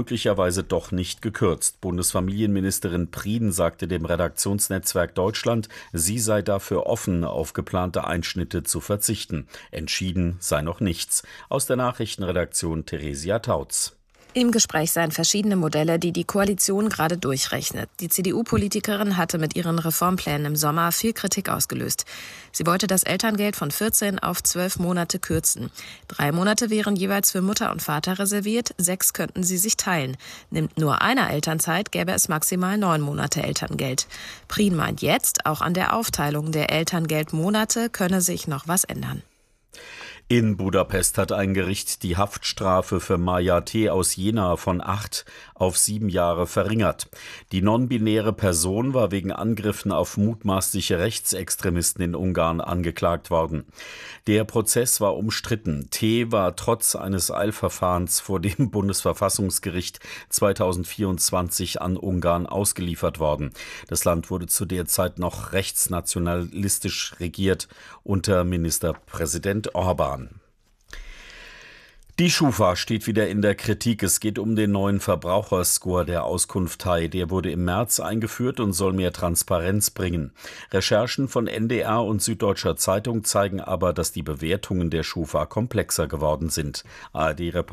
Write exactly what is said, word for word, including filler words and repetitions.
möglicherweise doch nicht gekürzt. Bundesfamilienministerin Prien sagte dem Redaktionsnetzwerk Deutschland, sie sei dafür offen, auf geplante Einschnitte zu verzichten. Entschieden sei noch nichts. Aus der Nachrichtenredaktion Theresia Tautz. Im Gespräch seien verschiedene Modelle, die die Koalition gerade durchrechnet. Die C D U-Politikerin hatte mit ihren Reformplänen im Sommer viel Kritik ausgelöst. Sie wollte das Elterngeld von vierzehn auf zwölf Monate kürzen. Drei Monate wären jeweils für Mutter und Vater reserviert, sechs könnten sie sich teilen. Nimmt nur einer Elternzeit, gäbe es maximal neun Monate Elterngeld. Prien meint jetzt, auch an der Aufteilung der Elterngeldmonate könne sich noch was ändern. In Budapest hat ein Gericht die Haftstrafe für Maja T. aus Jena von acht auf sieben Jahre verringert. Die non-binäre Person war wegen Angriffen auf mutmaßliche Rechtsextremisten in Ungarn angeklagt worden. Der Prozess war umstritten. T. war trotz eines Eilverfahrens vor dem Bundesverfassungsgericht zweitausendvierundzwanzig an Ungarn ausgeliefert worden. Das Land wurde zu der Zeit noch rechtsnationalistisch regiert unter Ministerpräsident Orbán. Die Schufa steht wieder in der Kritik. Es geht um den neuen Verbraucherscore der Auskunftei. Der wurde im März eingeführt und soll mehr Transparenz bringen. Recherchen von N D R und Süddeutscher Zeitung zeigen aber, dass die Bewertungen der Schufa komplexer geworden sind. A R D